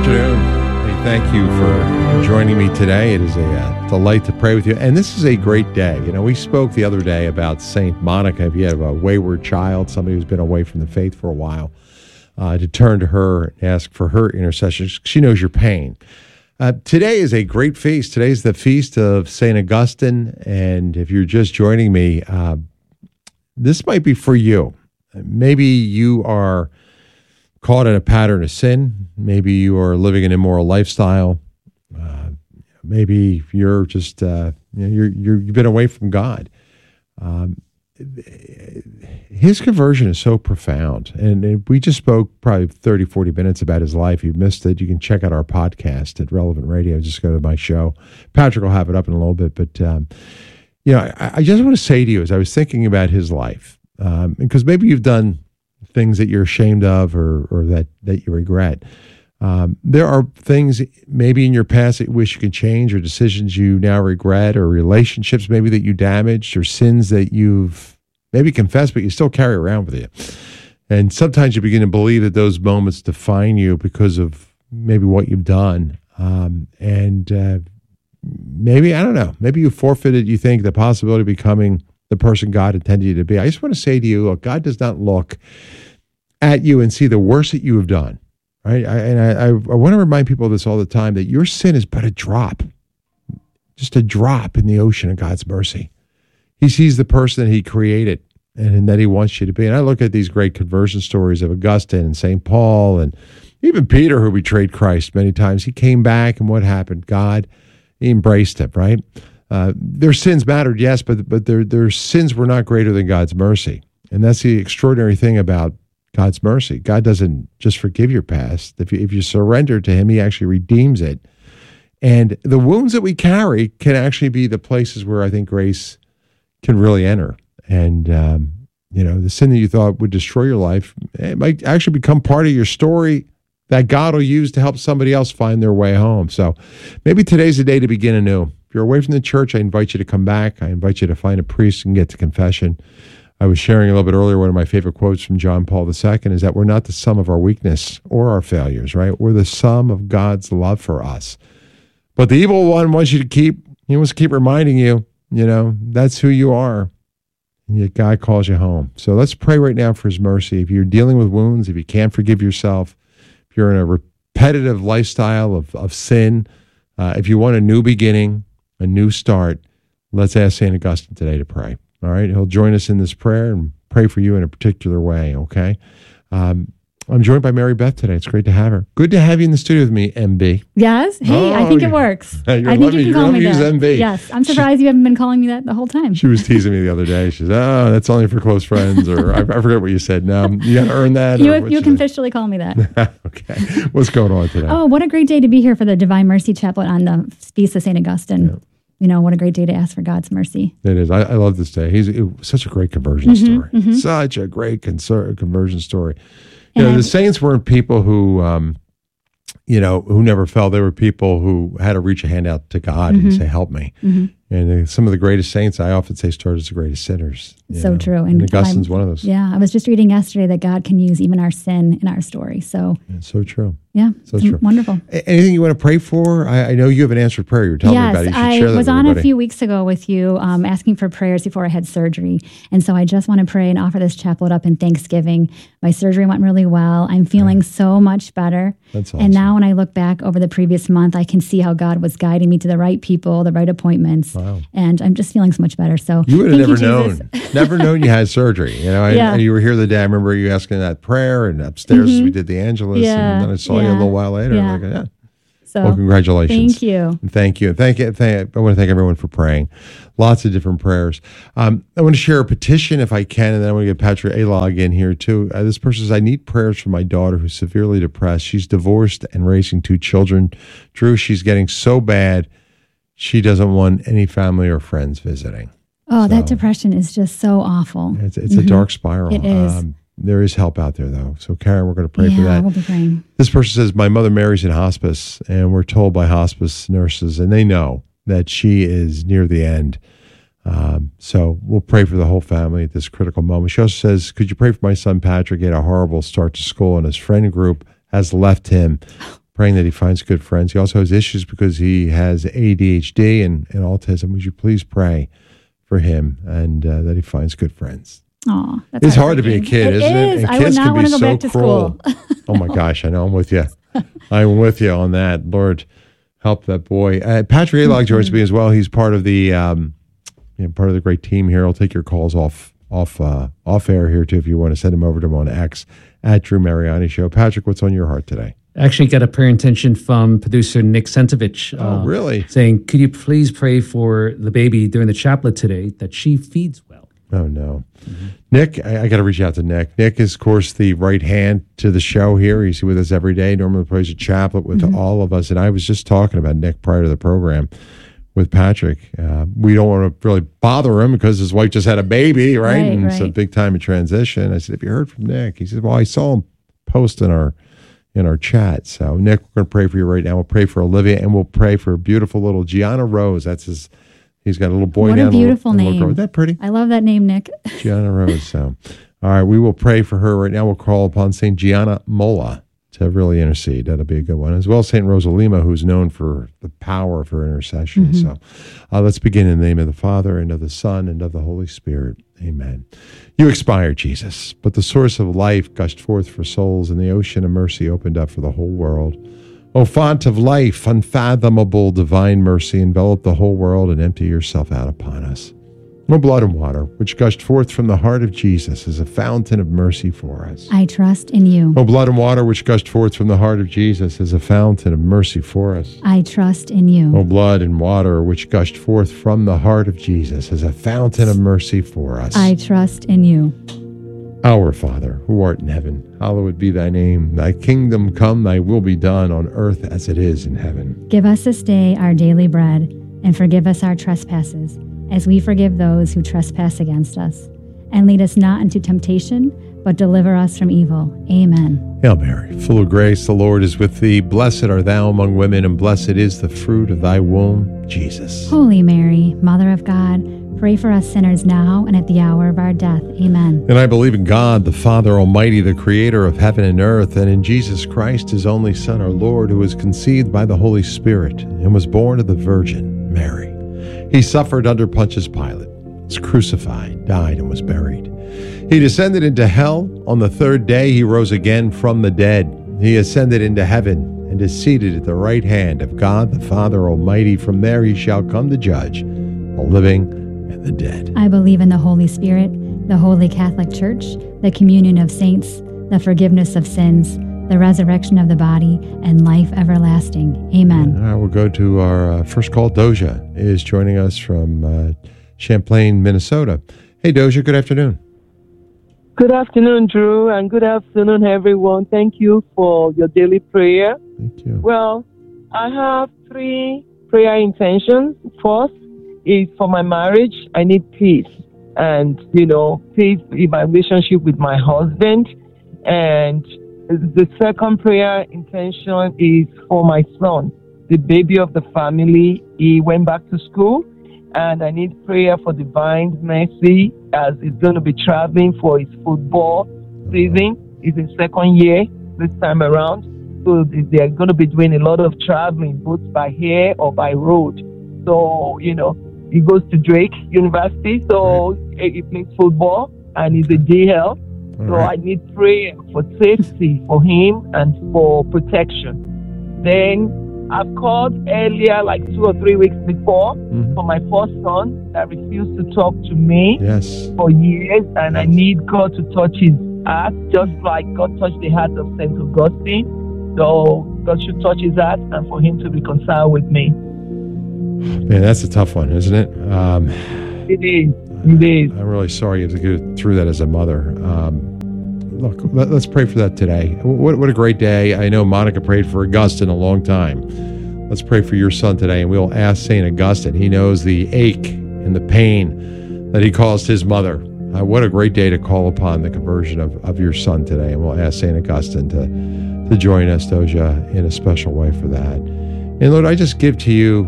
afternoon. Hey, thank you for joining me today. It is a delight to pray with you. And this is a great day. You know, we spoke the other day about Saint Monica. If you have a wayward child, somebody who's been away from the faith for a while, to turn to her and ask for her intercession. She knows your pain. Today is a great feast. Today is the feast of St. Augustine. And if you're just joining me, this might be for you. Maybe you are caught in a pattern of sin. Maybe you are living an immoral lifestyle. Maybe you're just you've been away from God. His conversion is so profound, and we just spoke probably 30, 40 minutes about his life. If you missed it, you can check out our podcast at Relevant Radio. Just go to my show. Patrick will have it up in a little bit, but I just want to say to you, as I was thinking about his life, because maybe you've done things that you're ashamed of or that you regret. There are things maybe in your past that you wish you could change, or decisions you now regret, or relationships maybe that you damaged, or sins that you've maybe confessed but you still carry around with you. And sometimes you begin to believe that those moments define you because of maybe what you've done. Maybe, I don't know, maybe you forfeited, you think, the possibility of becoming the person God intended you to be. I just want to say to you, look, God does not look at you and see the worst that you have done. Right? I want to remind people of this all the time, that your sin is but a drop, just a drop in the ocean of God's mercy. He sees the person that he created and that he wants you to be. And I look at these great conversion stories of Augustine and St. Paul and even Peter, who betrayed Christ many times. He came back, and what happened? God, he embraced him, right? Their sins mattered, yes, but their sins were not greater than God's mercy. And that's the extraordinary thing about God's mercy. God doesn't just forgive your past. If you surrender to him, he actually redeems it. And the wounds that we carry can actually be the places where I think grace can really enter. And, the sin that you thought would destroy your life, it might actually become part of your story that God will use to help somebody else find their way home. So maybe today's the day to begin anew. If you're away from the church, I invite you to come back. I invite you to find a priest and get to confession. I was sharing a little bit earlier, one of my favorite quotes from John Paul II is that we're not the sum of our weakness or our failures, right? We're the sum of God's love for us. But the evil one wants to keep reminding you, that's who you are. And yet God calls you home. So let's pray right now for his mercy. If you're dealing with wounds, if you can't forgive yourself, if you're in a repetitive lifestyle of sin, if you want a new beginning, a new start, let's ask St. Augustine today to pray. All right, he'll join us in this prayer and pray for you in a particular way, okay? I'm joined by Mary Beth today. It's great to have her. Good to have you in the studio with me, MB. Yes. Hey, I think it works. I think you can call me that. MB. Yes. I'm surprised you haven't been calling me that the whole time. She was teasing me the other day. She said, that's only for close friends, or I forget what you said. No, you got to earn that. You can officially call me that. Okay. What's going on today? Oh, what a great day to be here for the Divine Mercy Chaplet on the Feast of St. Augustine. Yeah. What a great day to ask for God's mercy. It is. I love this day. It was such a great conversion story. Mm-hmm. Such a great conversion story. The saints weren't people who, who never fell. They were people who had to reach a hand out to God and say, help me. Mm-hmm. And some of the greatest saints, I often say, started as the greatest sinners. So true. And Augustine's one of those. Yeah. I was just reading yesterday that God can use even our sin in our story. So it's so true. Yeah. So true. Wonderful. Anything you want to pray for? I know you have an answered prayer. You were telling me about it. You should share that with everybody. I was on a few weeks ago with you asking for prayers before I had surgery. And so I just want to pray and offer this chaplet up in thanksgiving. My surgery went really well. I'm feeling so much better. That's awesome. And now when I look back over the previous month, I can see how God was guiding me to the right people, the right appointments. Wow. And I'm just feeling so much better. So you would have never known you had surgery. You were here the day. I remember you asking that prayer, and upstairs we did the Angelus, and then I saw you a little while later. Yeah. I'm like, So, well, congratulations. Thank you. Thank you. I want to thank everyone for praying. Lots of different prayers. I want to share a petition if I can, and then I want to get Patrick Alog in here too. This person says, I need prayers for my daughter who's severely depressed. She's divorced and raising 2 children. Drew, she's getting so bad, she doesn't want any family or friends visiting. Oh, that depression is just so awful. It's a dark spiral. It is. There is help out there, though. So, Karen, we're going to pray for that. We'll be praying. This person says, my mother Mary's in hospice, and we're told by hospice nurses, and they know that she is near the end. So we'll pray for the whole family at this critical moment. She also says, could you pray for my son Patrick? He had a horrible start to school, and his friend group has left him. praying that he finds good friends. He also has issues because he has ADHD and autism. Would you please pray for him and that he finds good friends? Oh, it's hard to be a kid, isn't it? And I would not want to go back to school. Oh my gosh, I know. I'm with you. I'm with you on that. Lord, help that boy. Patrick Alog joins me as well. He's part of the part of the great team here. I'll take your calls off air here too if you want to send them over to him on X at Drew Mariani Show. Patrick, what's on your heart today? Actually got a prayer intention from producer Nick Sentovich. Oh, really? Saying, could you please pray for the baby during the chaplet today that she feeds well? Oh, no. Mm-hmm. Nick, I got to reach out to Nick. Nick is, of course, the right hand to the show here. He's with us every day. Normally plays a chaplet with all of us. And I was just talking about Nick prior to the program with Patrick. We don't want to really bother him because his wife just had a baby, right? And it's a big time of transition. I said, have you heard from Nick? He said, well, I saw him post in our chat. So, Nick, we're going to pray for you right now. We'll pray for Olivia, and we'll pray for beautiful little Gianna Rose. That's his. He's got a little boy now. What a beautiful name. Isn't that pretty? I love that name, Nick. Gianna Rose. So, all right, we will pray for her right now. We'll call upon St. Gianna Molla to really intercede. That'll be a good one. As well as St. Rosalima, who's known for the power of her intercession. So let's begin in the name of the Father, and of the Son, and of the Holy Spirit. Amen. You expired, Jesus, but the source of life gushed forth for souls, and the ocean of mercy opened up for the whole world. O font of life, unfathomable divine mercy, envelop the whole world and empty yourself out upon us. O blood and water, which gushed forth from the heart of Jesus as a fountain of mercy for us. I trust in you. O blood and water, which gushed forth from the heart of Jesus as a fountain of mercy for us. I trust in you. O blood and water, which gushed forth from the heart of Jesus as a fountain of mercy for us. I trust in you. Our Father, who art in heaven, hallowed be thy name. Thy kingdom come, thy will be done on earth as it is in heaven. Give us this day our daily bread, and forgive us our trespasses, as we forgive those who trespass against us. And lead us not into temptation, but deliver us from evil. Amen. Hail Mary, full of grace, the Lord is with thee. Blessed art thou among women, and blessed is the fruit of thy womb, Jesus. Holy Mary, Mother of God, pray for us sinners now and at the hour of our death. Amen. And I believe in God, the Father Almighty, the creator of heaven and earth, and in Jesus Christ, his only Son, our Lord, who was conceived by the Holy Spirit and was born of the Virgin Mary. He suffered under Pontius Pilate, was crucified, died, and was buried. He descended into hell. On the third day, he rose again from the dead. He ascended into heaven and is seated at the right hand of God, the Father Almighty. From there he shall come to judge the living and the dead. I believe in the Holy Spirit, the Holy Catholic Church, the communion of saints, the forgiveness of sins, the resurrection of the body, and life everlasting. Amen. All right, we'll go to our first call. Doja is joining us from Champlain, Minnesota. Hey, Doja, good afternoon. Good afternoon, Drew, and good afternoon, everyone. Thank you for your daily prayer. Thank you. Well, I have 3 prayer intentions. First is for my marriage. I need peace and, peace in my relationship with my husband. And the second prayer intention is for my son, the baby of the family. He went back to school, and I need prayer for divine mercy as he's going to be traveling for his football season. He's in second year this time around. So they're going to be doing a lot of traveling, both by air or by road. So, he goes to Drake University, so he plays football, and he's a DL. So I need prayer for safety for him and for protection. Then I've called earlier, like 2 or 3 weeks before, for my first son that refused to talk to me for years, and I need God to touch his heart, just like God touched the heart of St. Augustine. So God should touch his heart and for him to reconcile with me. Man, that's a tough one, isn't it? It is. It is. I'm really sorry you have to go through that as a mother. Look, let's pray for that today. What a great day. I know Monica prayed for Augustine a long time. Let's pray for your son today, and we'll ask St. Augustine. He knows the ache and the pain that he caused his mother. What a great day to call upon the conversion of your son today, and we'll ask St. Augustine to join us, Doja, in a special way for that. And Lord, I just give to you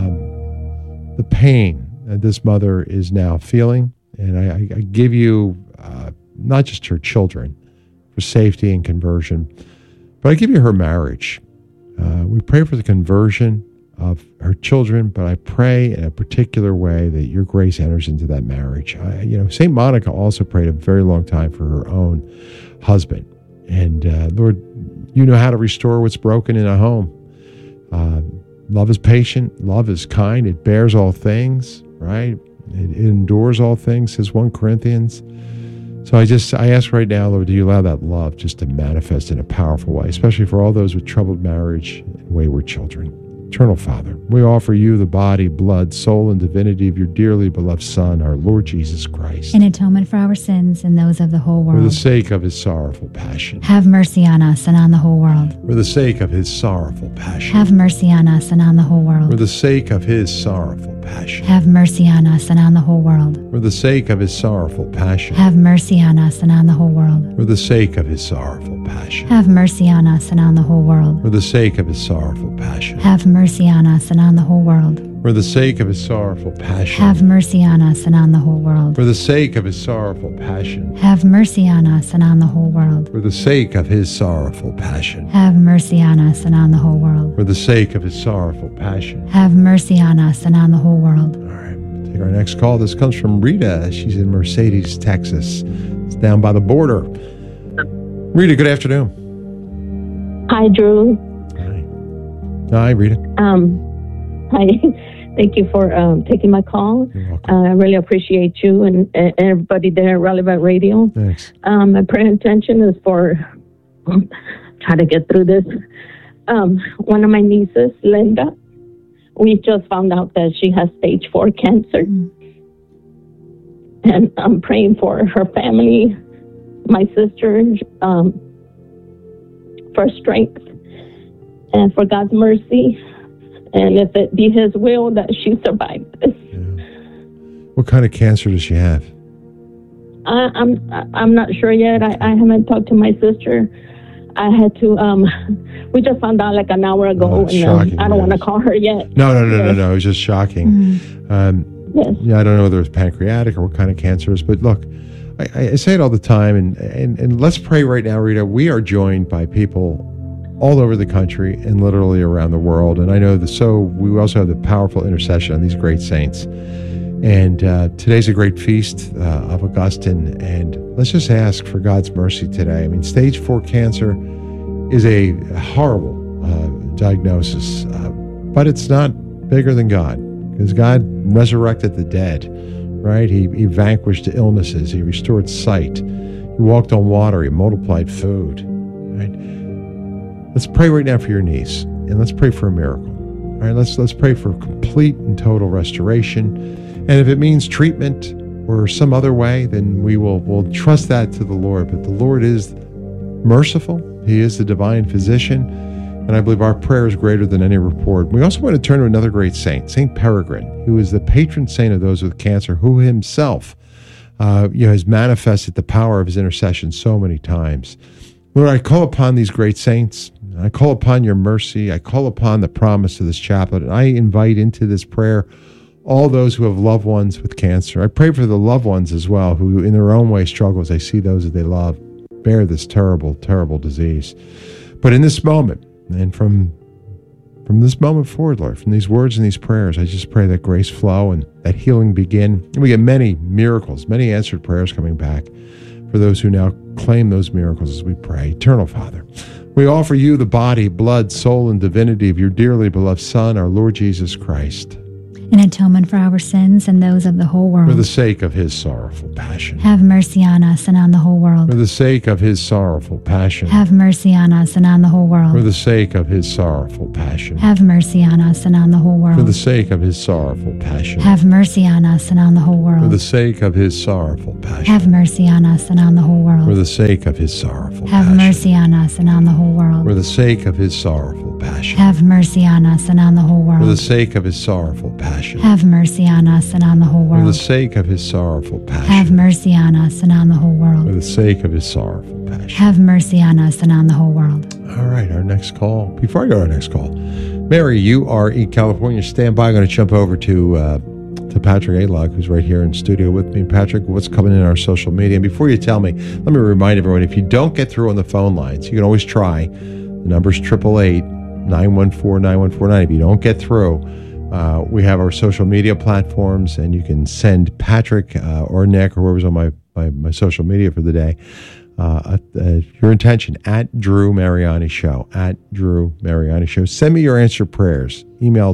the pain that this mother is now feeling, and I give you not just her children for safety and conversion, but I give you her marriage. We pray for the conversion of her children, but I pray in a particular way that your grace enters into that marriage. St. Monica also prayed a very long time for her own husband. And Lord, you know how to restore what's broken in a home. Love is patient. Love is kind. It bears all things, right? It endures all things, says 1 Corinthians. So I ask right now, Lord, do you allow that love just to manifest in a powerful way, especially for all those with troubled marriage and wayward children. Eternal Father, we offer you the body, blood, soul, and divinity of your dearly beloved Son, our Lord Jesus Christ. In atonement for our sins and those of the whole world. For the sake of his sorrowful passion. Have mercy on us and on the whole world. For the sake of his sorrowful passion. Have mercy on us and on the whole world. For the sake of his sorrowful passion. Have mercy on us and on the whole world. For the sake of his sorrowful passion. Have mercy on us and on the whole world. For the sake of his sorrowful passion. Have mercy on us and on the whole world. For the sake of his sorrowful passion. Have mercy on us and on the whole world. For the sake of his sorrowful passion. Have mercy on us and on the whole world. For the sake of his sorrowful passion. Have mercy on us and on the whole world. For the sake of his sorrowful passion. Have mercy on us and on the whole world. For the sake of his sorrowful passion. Have mercy on us and on the whole world. All right, take our next call. This comes from Rita. She's in Mercedes, Texas. It's down by the border. Rita, good afternoon. Hi, Drew. Hi, Rita. Hi. Thank you for taking my call. You're welcome. I really appreciate you and everybody there at Relevant Radio. Thanks. My prayer intention is for try to get through this. One of my nieces, Linda, we just found out that she has stage 4 cancer. And I'm praying for her family, my sister, for strength and for God's mercy. And if it be his will that she survive this. Yeah. What kind of cancer does she have? I'm not sure yet. I haven't talked to my sister. I had to, we just found out like an hour ago. Shocking, I don't want to call her yet. No. It was just shocking. Yes. Yeah, I don't know whether it's pancreatic or what kind of cancer it is. But look, I say it all the time. And let's pray right now, Rita. We are joined by people all over the country and literally around the world. And I know we also have the powerful intercession of these great saints. And today's a great feast of Augustine. And let's just ask for God's mercy today. I mean, stage 4 cancer is a horrible diagnosis, but it's not bigger than God, because God resurrected the dead, right? He vanquished illnesses. He restored sight. He walked on water. He multiplied food, right? Let's pray right now for your niece, and let's pray for a miracle. All right, let's pray for complete and total restoration. And if it means treatment or some other way, then we'll trust that to the Lord. But the Lord is merciful. He is the divine physician. And I believe our prayer is greater than any report. We also want to turn to another great saint, St. Peregrine, who is the patron saint of those with cancer, who himself has manifested the power of his intercession so many times. Lord, I call upon these great saints. I call upon your mercy. I call upon the promise of this chaplet. And I invite into this prayer all those who have loved ones with cancer. I pray for the loved ones as well, who in their own way struggle as they see those that they love bear this terrible, terrible disease. But in this moment, and from this moment forward, Lord, from these words and these prayers, I just pray that grace flow and that healing begin. And we get many miracles, many answered prayers coming back for those who now claim those miracles as we pray. Eternal Father, we offer you the body, blood, soul, and divinity of your dearly beloved Son, our Lord Jesus Christ. In atonement for our sins and those of the whole world. For the sake of his sorrowful passion. Have mercy on us and on the whole world. For the sake of his sorrowful passion. Have mercy on us and on the whole world. For the sake of his sorrowful passion. Have mercy on us and on the whole world. For the sake of his sorrowful passion. Have mercy on us and on the whole world. For the sake of his sorrowful passion. Have mercy on us and on the whole world. For the sake of his sorrowful Have passion. mercy on us and on the whole world. For the sake of his sorrowful passion. Have mercy on us and on the whole world. For the sake of his sorrowful passion. Have mercy on us and on the whole For the world. sake of his sorrowful passion. Have mercy on us and on the whole For world. the sake of his sorrowful passion. Have mercy on us and on the whole world. All right, our next call. Before I go to our next call, Mary, you are in California. Stand by. I'm going to jump over to Patrick Alog, who's right here in studio with me. Patrick, what's coming in our social media? And before you tell me, let me remind everyone, if you don't get through on the phone lines, you can always try. The number's 888 914-9149. If you don't get through, we have our social media platforms, and you can send Patrick or Nick or whoever's on my social media for the day your intention at Drew Mariani Show, at Drew Mariani Show. Send me your answer prayers. Email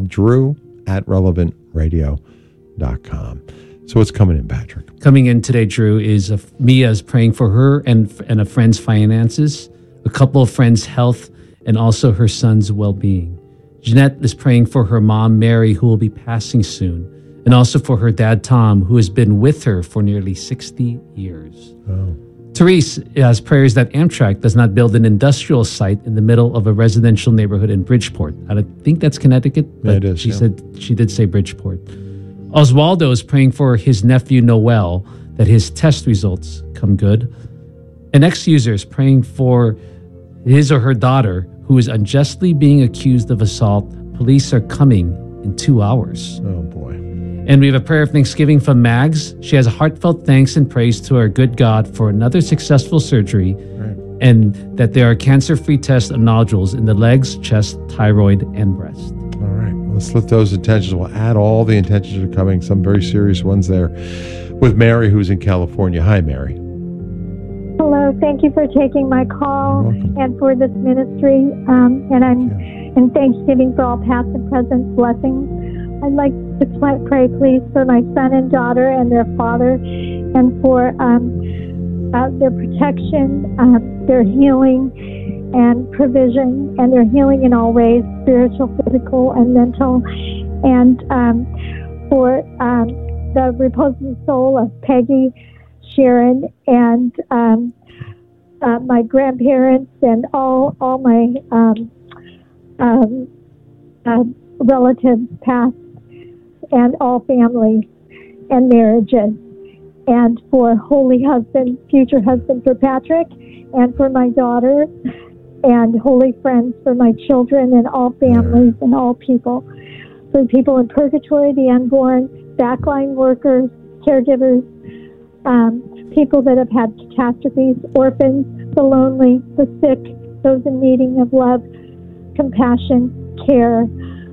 drew@relevantradio.com. So what's coming in, Patrick? Coming in today, Drew, is Mia is praying for her and a friend's finances, a couple of friends' health, and also her son's well-being. Jeanette is praying for her mom, Mary, who will be passing soon, and also for her dad, Tom, who has been with her for nearly 60 years. Oh. Therese has prayers that Amtrak does not build an industrial site in the middle of a residential neighborhood in Bridgeport. I think that's Connecticut, but yeah, it is, she did say Bridgeport. Oswaldo is praying for his nephew, Noel, that his test results come good. An ex-user is praying for his or her daughter, who is unjustly being accused of assault. Police are coming in 2 hours. Oh, boy. And we have a prayer of thanksgiving from Mags. She has a heartfelt thanks and praise to our good God for another successful surgery, Right. and that there are cancer-free tests of nodules in the legs, chest, thyroid, and breast. All right. Let's lift those intentions. We'll add all the intentions that are coming, some very serious ones there, with Mary, who's in California. Hi, Mary. Hello, thank you for taking my call You're welcome. and for this ministry. And I'm in Thanksgiving for all past and present blessings. I'd like to pray, please, for my son and daughter and their father, and for their protection, their healing and provision, and their healing in all ways, spiritual, physical, and mental, and for the repose of the soul of Peggy, Sharon, and my grandparents, and all my relatives past, and all families and marriages, and for holy husband, future husband for Patrick, and for my daughter, and holy friends for my children, and all families and all people, for people in purgatory, the unborn, backline workers, caregivers, people that have had catastrophes, orphans, the lonely, the sick, those in needing of love, compassion, care.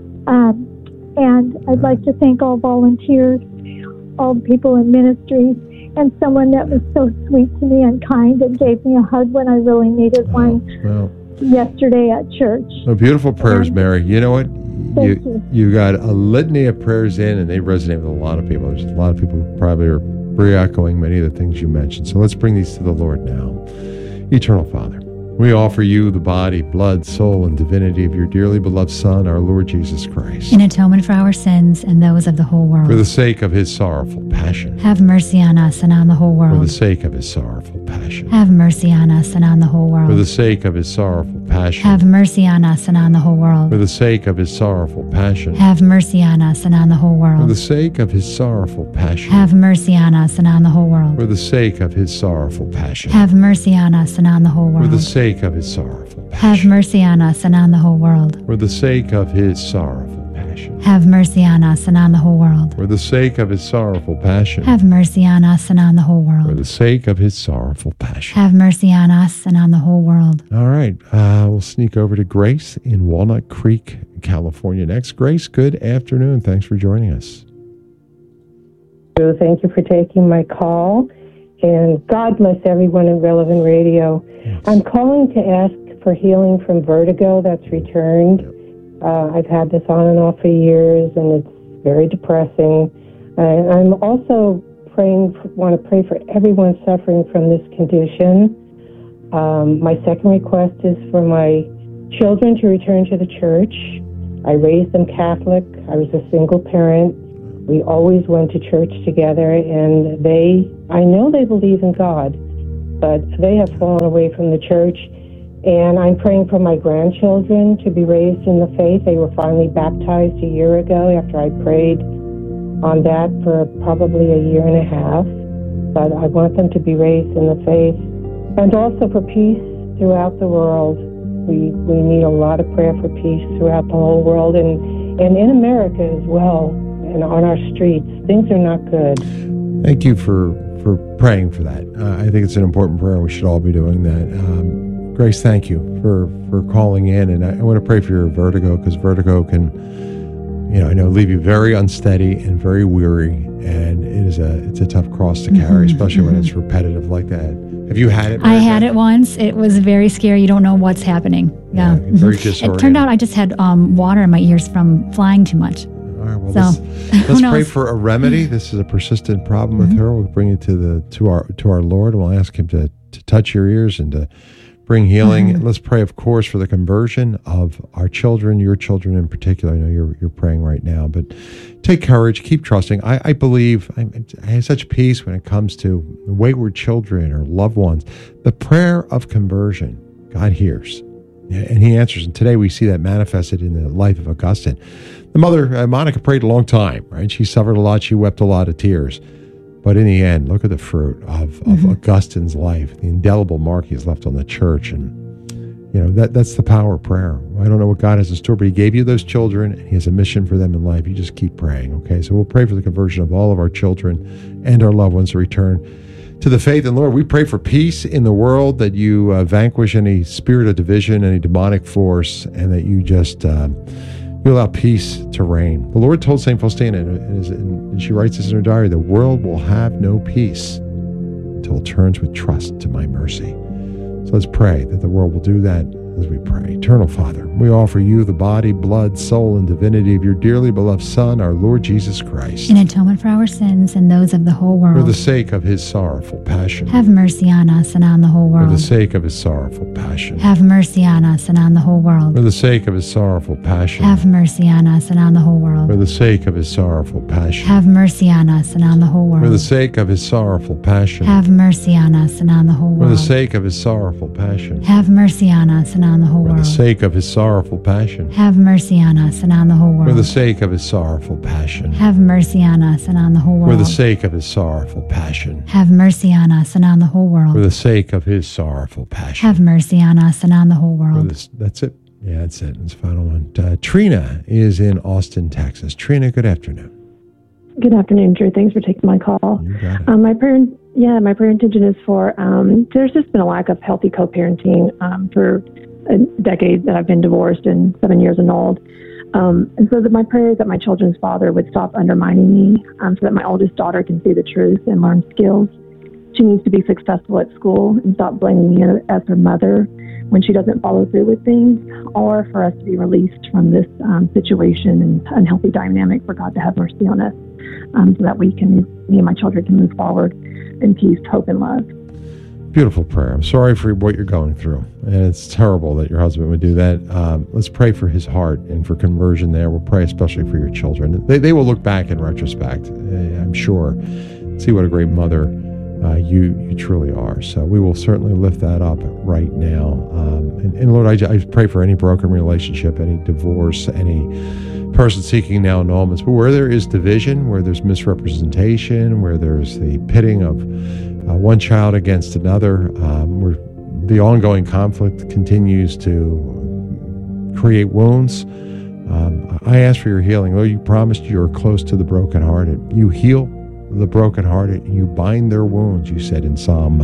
And I'd like to thank all volunteers, all the people in ministries, and someone that was so sweet to me and kind and gave me a hug when I really needed one yesterday at church. Oh, beautiful prayers, Mary. You know what? Thank you. You got a litany of prayers in, and they resonate with a lot of people. There's a lot of people who probably are re-echoing many of the things you mentioned. So let's bring these to the Lord now. Eternal Father, we offer you the body, blood, soul, and divinity of your dearly beloved Son, our Lord Jesus Christ. In atonement for our sins and those of the whole world. For the sake of his sorrowful passion. Have mercy on us and on the whole For world. the sake of his sorrowful passion. Have mercy on us and on the whole For the world. sake of his sorrowful passion. Have mercy on us and on the whole For world. the sake of his sorrowful passion. Have mercy on us and on the whole For world. the sake of his sorrowful passion. Have mercy on us and on the whole For world. the sake of his sorrowful passion. Have mercy on us and on the whole For the world. sake of his sorrowful Have passion. mercy on us and on the whole world. For the sake of his sorrowful passion. Have mercy on us and on the whole world. For the sake of his sorrowful passion. Have mercy on us and on the whole For world. the sake of his sorrowful passion. Have mercy on us and on the whole world. All right. We'll sneak over to Grace in Walnut Creek, California next. Grace, good afternoon. Thanks for joining us. Thank you for taking my call, and God bless everyone in Relevant Radio. Yes. I'm calling to ask for healing from vertigo that's returned. I've had this on and off for years, and it's very depressing. I'm also want to pray for everyone suffering from this condition. My second request is for my children to return to the church. I raised them Catholic. I was a single parent. We always went to church together, and I know they believe in God, but they have fallen away from the church. And I'm praying for my grandchildren to be raised in the faith. They were finally baptized a year ago after I prayed on that for probably a year and a half. But I want them to be raised in the faith. And also for peace throughout the world. We need a lot of prayer for peace throughout the whole world, and in America as well, and on our streets. Things are not good. Thank you for praying for that. I think it's an important prayer. We should all be doing that. Grace, thank you for calling in. And I want to pray for your vertigo, because vertigo can, I know, leave you very unsteady and very weary. And it's a tough cross to carry, especially when it's repetitive like that. Have you had it? I had it once. It was very scary. You don't know what's happening. Yeah. Very disoriented. It turned out I just had water in my ears from flying too much. All right, well, let's pray for a remedy. This is a persistent problem with her. We'll bring it to our Lord, and we'll ask Him to touch your ears and to bring healing. And let's pray, of course, for the conversion of our children, your children in particular. I know you're praying right now, but take courage, keep trusting. I believe I have such peace when it comes to wayward children or loved ones. The prayer of conversion, God hears, and He answers. And today we see that manifested in the life of Augustine. The mother, Monica, prayed a long time, right? She suffered a lot. She wept a lot of tears. But in the end, look at the fruit of Augustine's life, the indelible mark he's left on the church. And, that's the power of prayer. I don't know what God has in store, but He gave you those children, and He has a mission for them in life. You just keep praying, okay? So we'll pray for the conversion of all of our children and our loved ones to return to the faith. And Lord, we pray for peace in the world, that you vanquish any spirit of division, any demonic force, and that you just... you allow peace to reign. The Lord told St. Faustina, and she writes this in her diary, the world will have no peace until it turns with trust to my mercy. So let's pray that the world will do that as we pray. Eternal Father, we offer you the body, blood, soul, and divinity of your dearly beloved Son, our Lord Jesus Christ. In atonement for our sins and those of the whole world. For the sake of His sorrowful passion. Have mercy on us and on the whole world. For the sake of His sorrowful passion. Have mercy on us and on the whole world. For the sake of His sorrowful passion. Have mercy on us and on the whole world. For the sake of His sorrowful passion. Have mercy on us and on the whole world. For the sake of His sorrowful passion. Have mercy on us and on the whole world. For the sake of His sorrowful passion. Have mercy on us and on the whole world. For the sake of His sorrowful passion. Have mercy on us and on the whole world. For the sake of His sorrowful passion. Have mercy on us and on the whole world. For the sake of His sorrowful passion. Have mercy on us and on the whole world. For the sake of His sorrowful passion. Have mercy on us and on the whole world. That's it. Yeah, that's it. That's the final one. Trina is in Austin, Texas. Trina, good afternoon. Good afternoon, Drew. Thanks for taking my call. You got it. My prayer intention is for, there's just been a lack of healthy co-parenting for a decade that I've been divorced and 7 years annulled. And so that my prayer is that my children's father would stop undermining me, so that my oldest daughter can see the truth and learn skills. She needs to be successful at school and stop blaming me as her mother when she doesn't follow through with things, or for us to be released from this situation and unhealthy dynamic, for God to have mercy on us, so that me and my children can move forward in peace, hope, and love. Beautiful prayer. I'm sorry for what you're going through, and it's terrible that your husband would do that. Let's pray for his heart and for conversion there. We'll pray especially for your children. They will look back in retrospect, I'm sure, see what a great mother you truly are. So we will certainly lift that up right now. And Lord, I pray for any broken relationship, any divorce, any person seeking now annulments. But where there is division, where there's misrepresentation, where there's the pitting of one child against another, where the ongoing conflict continues to create wounds, I ask for your healing. Lord, you promised you are close to the brokenhearted. You heal the brokenhearted, and you bind their wounds, you said in Psalm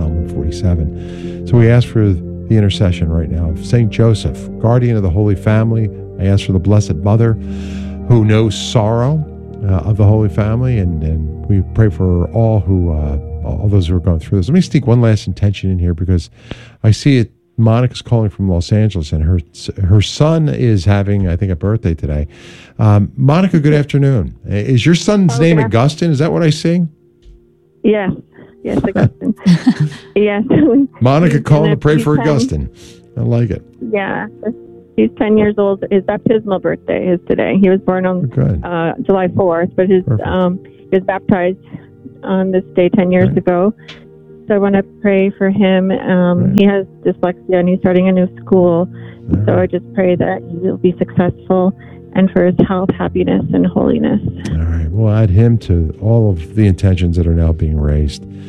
147. So we ask for the intercession right now of St. Joseph, guardian of the Holy Family. I ask for the Blessed Mother, who knows sorrow of the Holy Family, and we pray for all those who are going through this. Let me sneak one last intention in here, because I see it. Monica's calling from Los Angeles, and her son is having, I think, a birthday today. Monica, good afternoon. Is your son's name Augustine? Is that what I see? Yes, Augustine. Yes. Monica calling to pray for Augustine. I like it. Yeah. He's 10 years old. His baptismal birthday is today. He was born on July 4th, but he was baptized on this day 10 years ago. So I want to pray for him. He has dyslexia, and he's starting a new school. So I just pray that he will be successful, and for his health, happiness, and holiness. All right. We'll add him to all of the intentions that are now being raised.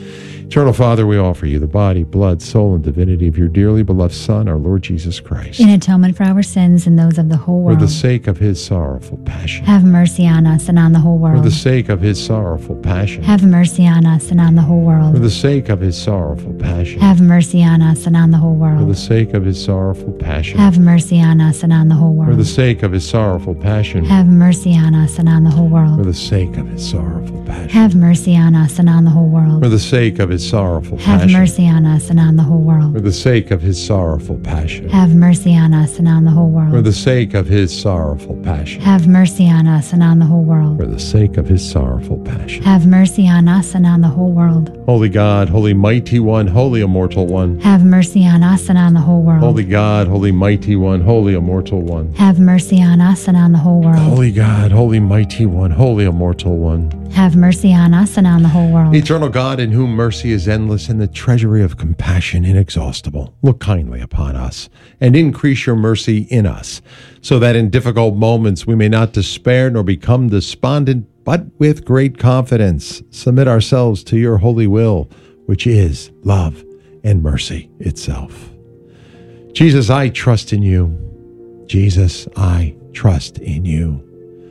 Eternal Father, we offer you the body, blood, soul, and divinity of your dearly beloved Son, our Lord Jesus Christ. In atonement for our sins and those of the whole world. For the sake of his sorrowful passion. Have mercy on us and on the whole world. For the sake of his sorrowful passion. Have mercy on us and on the whole world. For the sake of his sorrowful passion. Have mercy on us and on the whole world. For the sake of his sorrowful passion. Have mercy on us and on the whole world. For the sake of his sorrowful passion. Have mercy on us and on the whole world. For the sake of his sorrowful passion. Have mercy on us and on the whole world. For the sake of his sorrowful passion. Have mercy on us and on the whole world. For the sake of his sorrowful passion. Have mercy on us and on the whole world. For the sake of his sorrowful passion. Have mercy on us and on the whole world. For the sake of his sorrowful passion. Have mercy on us and on the whole world. Holy God, holy mighty one, holy immortal one. Have mercy on us and on the whole world. Holy God, holy mighty one, holy immortal one. Have mercy on us and on the whole world. Holy God, holy mighty one, holy immortal one. Have mercy on us and on the whole world. Eternal God, in whom mercy is endless and the treasury of compassion inexhaustible, look kindly upon us and increase your mercy in us, so that in difficult moments we may not despair nor become despondent, but with great confidence submit ourselves to your holy will, which is love and mercy itself. Jesus, I trust in you. Jesus, I trust in you.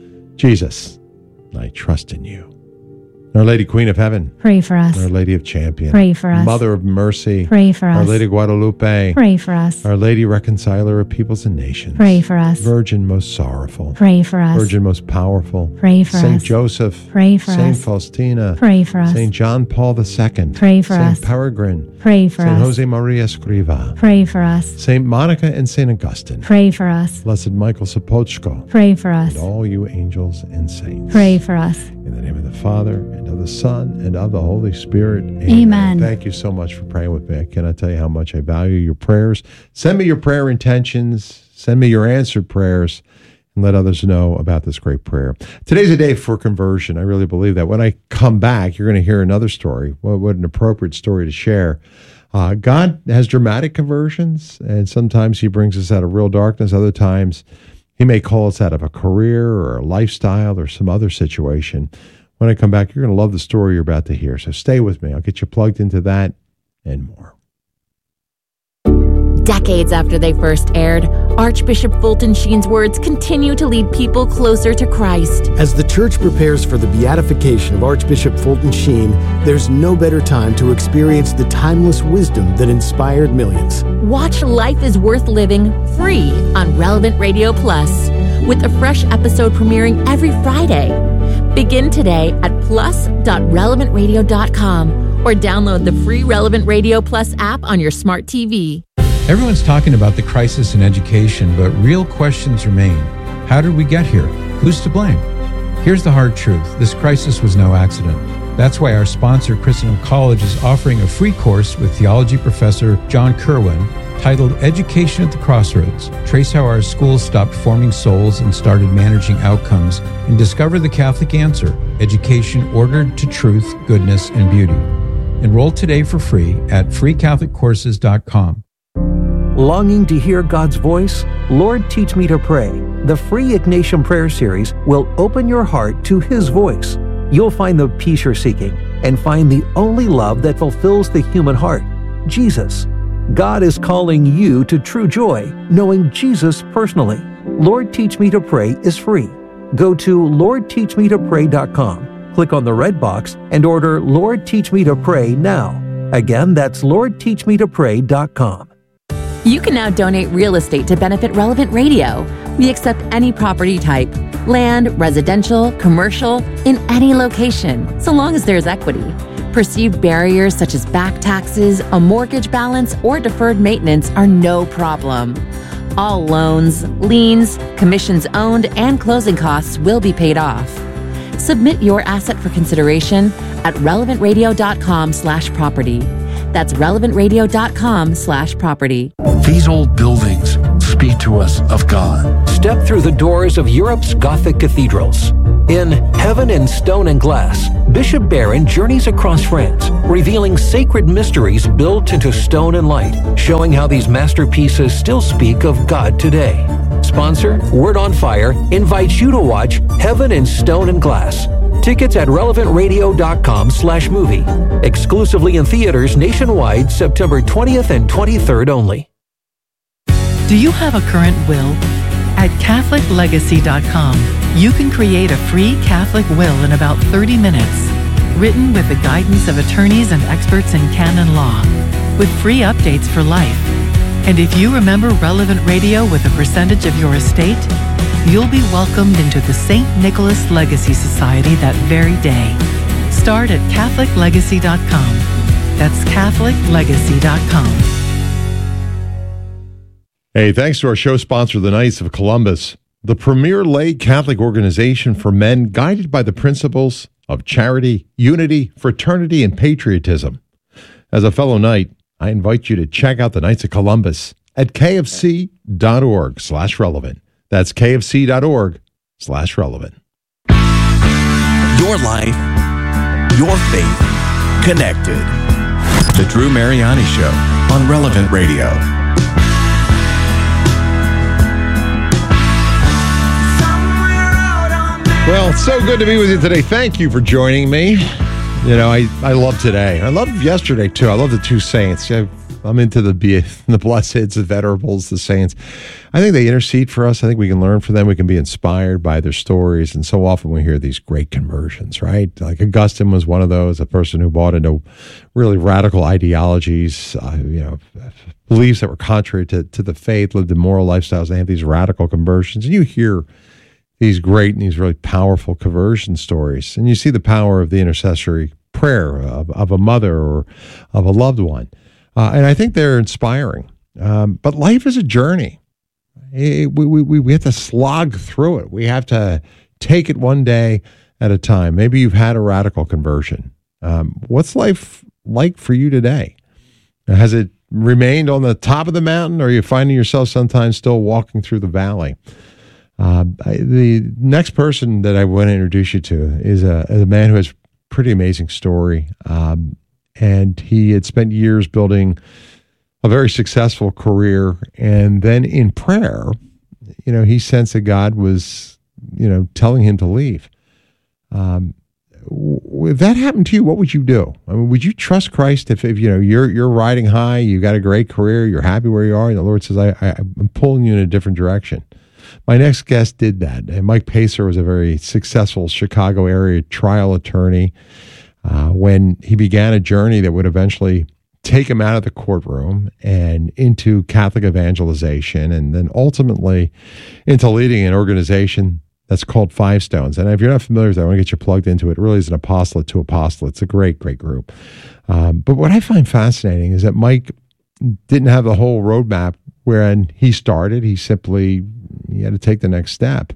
Jesus, I trust in you. Our Lady Queen of Heaven. Pray for us. Our Lady of Champion. Pray for us. Mother of Mercy. Pray for us. Our Lady Guadalupe. Pray for us. Our Lady Reconciler of Peoples and Nations. Pray for us. Virgin most sorrowful. Pray for us. Virgin most powerful. Pray for us. Saint Joseph. Pray for Saint us. Faustina. Pray for us. Saint John Paul II. Pray for us. Saint Peregrine. Pray for Saint us. Jose Maria Escriva. Pray for us. Saint Monica and Saint Augustine. Pray for us. Blessed Michael Sapochko. Pray for us. And all you angels and saints. Pray for us. In the name of the Father, and of the Son, and of the Holy Spirit. Amen. Thank you so much for praying with me. I cannot tell you how much I value your prayers. Send me your prayer intentions. Send me your answered prayers, and let others know about this great prayer. Today's a day for conversion. I really believe that. When I come back, you're going to hear another story. What an appropriate story to share. God has dramatic conversions, and sometimes he brings us out of real darkness. Other times, he may call us out of a career or a lifestyle or some other situation. When I come back, you're going to love the story you're about to hear. So stay with me. I'll get you plugged into that and more. Decades after they first aired, Archbishop Fulton Sheen's words continue to lead people closer to Christ. As the church prepares for the beatification of Archbishop Fulton Sheen, there's no better time to experience the timeless wisdom that inspired millions. Watch Life is Worth Living free on Relevant Radio Plus, with a fresh episode premiering every Friday. Begin today at plus.relevantradio.com or download the free Relevant Radio Plus app on your smart TV. Everyone's talking about the crisis in education, but real questions remain. How did we get here? Who's to blame? Here's the hard truth. This crisis was no accident. That's why our sponsor, Christendom College, is offering a free course with theology professor John Kerwin titled Education at the Crossroads. Trace how our schools stopped forming souls and started managing outcomes, and discover the Catholic answer: education ordered to truth, goodness, and beauty. Enroll today for free at freecatholiccourses.com. Longing to hear God's voice? Lord, Teach Me to Pray. The free Ignatian Prayer Series will open your heart to His voice. You'll find the peace you're seeking and find the only love that fulfills the human heart, Jesus. God is calling you to true joy, knowing Jesus personally. Lord, Teach Me to Pray is free. Go to LordTeachMeToPray.com, click on the red box, and order Lord, Teach Me to Pray now. Again, that's LordTeachMeToPray.com. You can now donate real estate to benefit Relevant Radio. We accept any property type, land, residential, commercial, in any location, so long as there's equity. Perceived barriers such as back taxes, a mortgage balance, or deferred maintenance are no problem. All loans, liens, commissions owned, and closing costs will be paid off. Submit your asset for consideration at relevantradio.com/property. That's relevantradio.com/property. These old buildings speak to us of God. Step through the doors of Europe's Gothic cathedrals. In Heaven in Stone and Glass, Bishop Barron journeys across France, revealing sacred mysteries built into stone and light, showing how these masterpieces still speak of God today. Sponsor, Word on Fire, invites you to watch Heaven in Stone and Glass. Tickets at relevantradio.com/movie. Exclusively in theaters nationwide September 20th and 23rd only. Do you have a current will? At CatholicLegacy.com, you can create a free Catholic will in about 30 minutes, written with the guidance of attorneys and experts in canon law, with free updates for life. And if you remember Relevant Radio with a percentage of your estate, you'll be welcomed into the St. Nicholas Legacy Society that very day. Start at CatholicLegacy.com. That's CatholicLegacy.com. Hey, thanks to our show sponsor, the Knights of Columbus, the premier lay Catholic organization for men guided by the principles of charity, unity, fraternity, and patriotism. As a fellow Knight, I invite you to check out the Knights of Columbus at kfc.org/relevant. That's kfc.org/relevant. Your life, your faith, connected. The Drew Mariani Show on Relevant Radio. Well, it's so good to be with you today. Thank you for joining me. You know, I love today. I love yesterday, too. I love the two saints. I'm into the Blesseds, the Venerables, the saints. I think they intercede for us. I think we can learn from them. We can be inspired by their stories. And so often we hear these great conversions, right? Like Augustine was one of those, a person who bought into really radical ideologies, beliefs that were contrary to the faith, lived immoral lifestyles. They have these radical conversions. And you hear these great and these really powerful conversion stories. And you see the power of the intercessory prayer of a mother or of a loved one. And I think they're inspiring. But life is a journey. We have to slog through it. We have to take it one day at a time. Maybe you've had a radical conversion. What's life like for you today? Has it remained on the top of the mountain, or are you finding yourself sometimes still walking through the valley? The next person that I want to introduce you to is a man who has a pretty amazing story. And he had spent years building a very successful career. And then in prayer, he sensed that God was, telling him to leave. If that happened to you, what would you do? I mean, would you trust Christ if you're riding high, you got a great career, you're happy where you are, and the Lord says, I'm pulling you in a different direction? My next guest did that. And Mike Pacer was a very successful Chicago area trial attorney. When he began a journey that would eventually take him out of the courtroom and into Catholic evangelization, and then ultimately into leading an organization that's called Five Stones. And if you're not familiar with that, I want to get you plugged into it. It really is an apostolate to apostolate. It's a great, great group. But what I find fascinating is that Mike didn't have the whole roadmap when he started. He had to take the next step.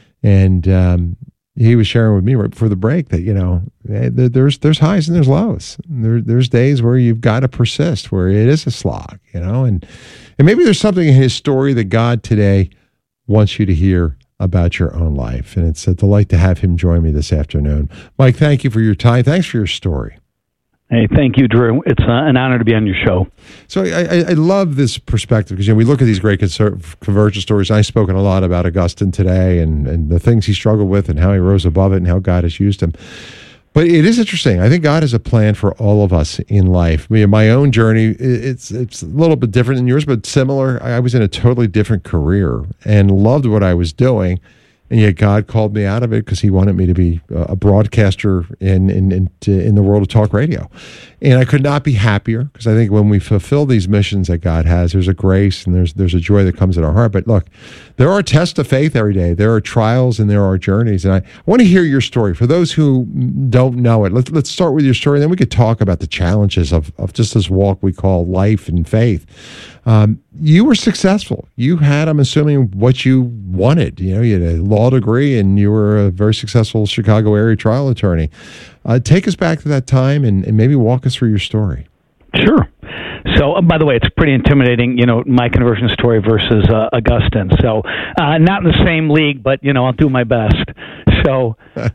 And he was sharing with me right before the break that, there's highs and there's lows. There's days where you've got to persist, where it is a slog, and maybe there's something in his story that God today wants you to hear about your own life. And it's a delight to have him join me this afternoon. Mike, thank you for your time. Thanks for your story. Hey, thank you, Drew. It's an honor to be on your show. So I love this perspective because we look at these great conversion stories. I've spoken a lot about Augustine today and the things he struggled with and how he rose above it and how God has used him. But it is interesting. I think God has a plan for all of us in life. My own journey, it's a little bit different than yours, but similar. I was in a totally different career and loved what I was doing. And yet God called me out of it because he wanted me to be a broadcaster in the world of talk radio. And I could not be happier because I think when we fulfill these missions that God has, there's a grace and there's a joy that comes in our heart. But look, there are tests of faith every day. There are trials and there are journeys. And I want to hear your story. For those who don't know it, let's start with your story. And then we could talk about the challenges of just this walk we call life and faith. You were successful. You had, I'm assuming, what you wanted. You had a law degree and you were a very successful Chicago area trial attorney. Take us back to that time and maybe walk us through your story. Sure. So, by the way, it's pretty intimidating, my conversion story versus Augustine. So, not in the same league, but, I'll do my best. So, I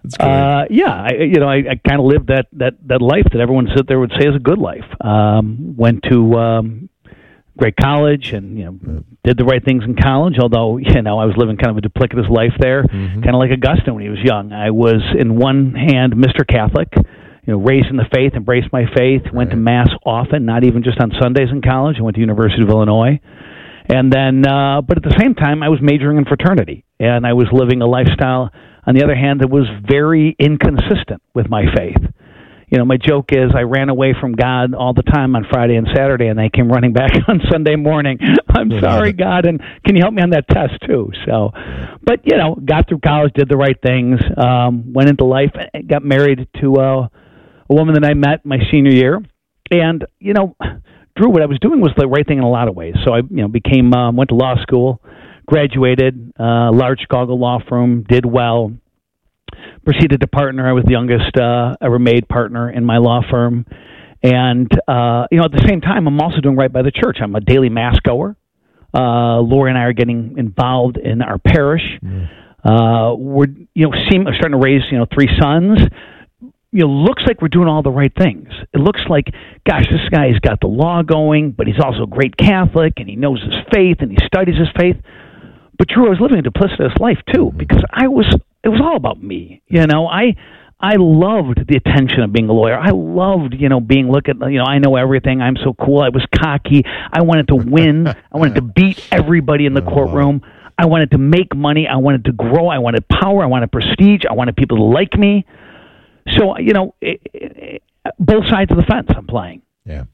kind of lived that life that everyone sit there would say is a good life. Went to great college, and did the right things in college. Although I was living kind of a duplicitous life there, kind of like Augustine when he was young. I was in one hand Mr. Catholic, raised in the faith, embraced my faith, went to Mass often, not even just on Sundays in college. I went to University of Illinois. And then, but at the same time, I was majoring in fraternity, and I was living a lifestyle, on the other hand, that was very inconsistent with my faith. My joke is I ran away from God all the time on Friday and Saturday, and I came running back on Sunday morning. I'm sorry, God, and can you help me on that test too? So, but, got through college, did the right things, went into life, got married to a woman that I met my senior year, and, Drew, what I was doing was the right thing in a lot of ways. So I, went to law school, graduated, large Chicago law firm, did well, proceeded to partner. I was the youngest ever made partner in my law firm. And, at the same time, I'm also doing right by the church. I'm a daily Mass goer. Lori and I are getting involved in our parish. We're, starting to raise, 3 sons. Looks like we're doing all the right things. It looks like, gosh, this guy's got the law going, but he's also a great Catholic, and he knows his faith, and he studies his faith. But Drew, I was living a duplicitous life too, because it was all about me. I loved the attention of being a lawyer. I loved, being I know everything. I'm so cool. I was cocky. I wanted to win. I wanted to beat everybody in the courtroom. I wanted to make money. I wanted to grow. I wanted power. I wanted prestige. I wanted people to like me. So, both sides of the fence I'm playing. Yeah.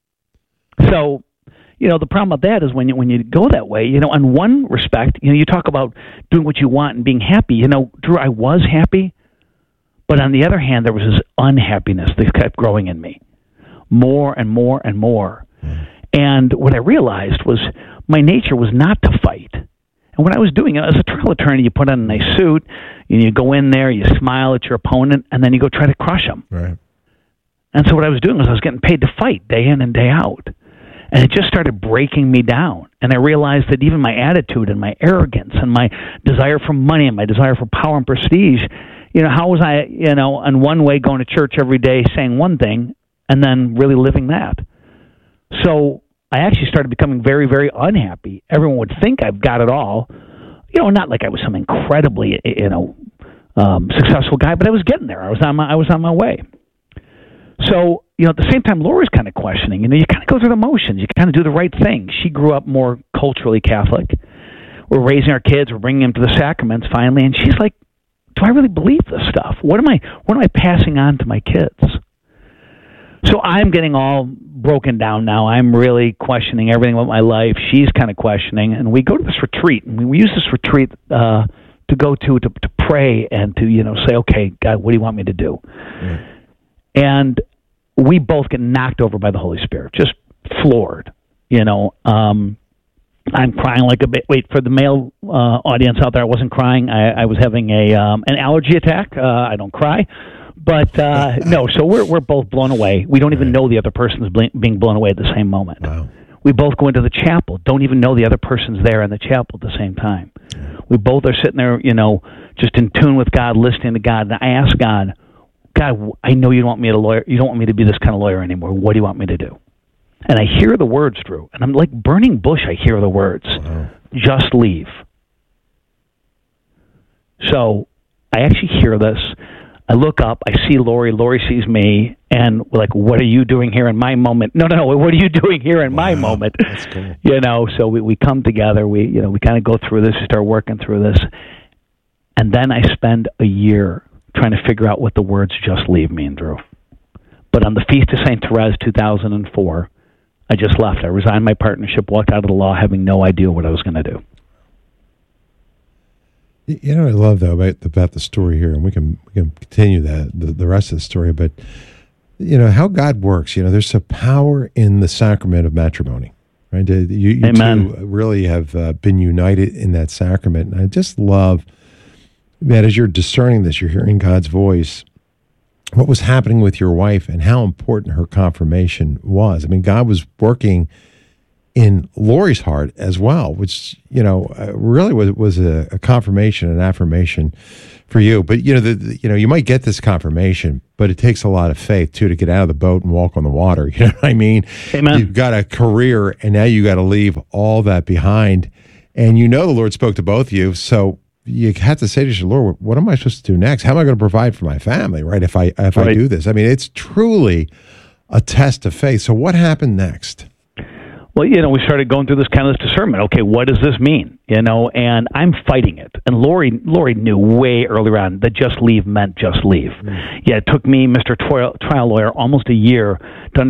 So, the problem with that is when you go that way, in one respect, you talk about doing what you want and being happy. Drew, I was happy, but on the other hand, there was this unhappiness that kept growing in me, more and more and more. And what I realized was my nature was not to fight. And what I was doing, as a trial attorney, you put on a nice suit, and you go in there, you smile at your opponent, and then you go try to crush them. Right. And so what I was doing was I was getting paid to fight day in and day out. And it just started breaking me down. And I realized that even my attitude and my arrogance and my desire for money and my desire for power and prestige, how was I, in one way going to church every day saying one thing and then really living that? So I actually started becoming very, very unhappy. Everyone would think I've got it all. Not like I was some incredibly, successful guy, but I was getting there. I was on my way. So, at the same time, Laura's kind of questioning. You kind of go through the motions. You kind of do the right thing. She grew up more culturally Catholic. We're raising our kids. We're bringing them to the sacraments finally. And she's like, do I really believe this stuff? What am I passing on to my kids? So I'm getting all broken down now. I'm really questioning everything about my life. She's kind of questioning. And we go to this retreat. And we use this retreat to go to pray and to, say, okay, God, what do you want me to do? Yeah. And we both get knocked over by the Holy Spirit, just floored. I'm crying like a bit. Wait, for the male audience out there, I wasn't crying. I was having an allergy attack. I don't cry. But no, so we're both blown away. We don't even know the other person's being blown away at the same moment. Wow. We both go into the chapel, don't even know the other person's there in the chapel at the same time. We both are sitting there, just in tune with God, listening to God. And I ask God, I know you don't want me to be this kind of lawyer anymore. What do you want me to do? And I hear the words, Drew, and I'm like burning bush. I hear the words, just leave. So I actually hear this. I look up, I see Lori, Lori sees me, and we're like, what are you doing here in my moment? No, what are you doing here in my moment? That's cool. So we come together, we kind of go through this, we start working through this. And then I spend a year trying to figure out what the words just leave mean, Drew. But on the Feast of St. Therese, 2004, I just left. I resigned my partnership, walked out of the law, having no idea what I was going to do. I love though about the story here, and we can continue the rest of the story. But how God works. There's a power in the sacrament of matrimony, right? You Amen. Two really have been united in that sacrament, and I just love that as you're discerning this, you're hearing God's voice. What was happening with your wife, and how important her confirmation was. I mean, God was working in Lori's heart as well, which, really was a confirmation, an affirmation for you. But, you might get this confirmation, but it takes a lot of faith, too, to get out of the boat and walk on the water. You know what I mean? Amen. You've got a career, and now you got to leave all that behind. And the Lord spoke to both of you, so you have to say to your Lord, what am I supposed to do next? How am I going to provide for my family, right, if I do this? I mean, it's truly a test of faith. So what happened next? Well, we started going through this kind of discernment. Okay, what does this mean? And I'm fighting it. And Lori knew way earlier on that just leave meant just leave. Yeah, it took me, Mr. Trial Lawyer, almost a year to